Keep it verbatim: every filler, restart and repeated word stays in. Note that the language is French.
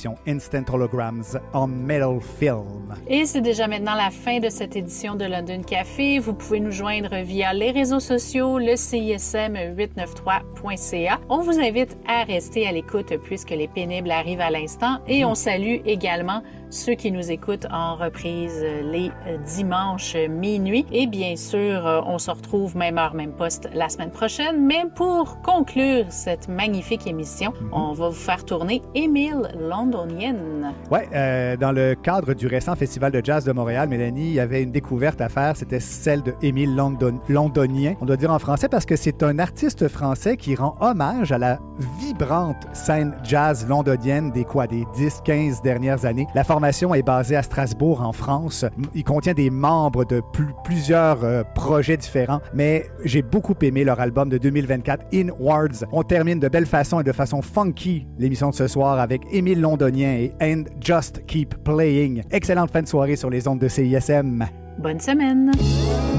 l'édition Instant Holograms en metal film. Et c'est déjà maintenant la fin de cette édition de London Café. Vous pouvez nous joindre via les réseaux sociaux, le C I S M huit cent quatre-vingt-trois point C A. On vous invite à rester à l'écoute puisque les pénibles arrivent à l'instant et on salue également ceux qui nous écoutent en reprise les dimanches minuit. Et bien sûr, on se retrouve même heure, même poste la semaine prochaine. Mais pour conclure cette magnifique émission, mm-hmm. on va vous faire tourner Émile Londonien. Ouais, euh, dans le cadre du récent Festival de jazz de Montréal, Mélanie, il y avait une découverte à faire. C'était celle de Émile London... Londonien. On doit dire en français parce que c'est un artiste français qui rend hommage à la vibrante scène jazz londonienne des quoi, des dix quinze dernières années. La formation est basée à Strasbourg, en France. Il contient des membres de plus, plusieurs euh, projets différents, mais j'ai beaucoup aimé leur album de deux mille vingt-quatre, Inwards. On termine de belle façon et de façon funky l'émission de ce soir avec Émile Londonien et And Just Keep Playing. Excellente fin de soirée sur les ondes de C I S M. Bonne semaine!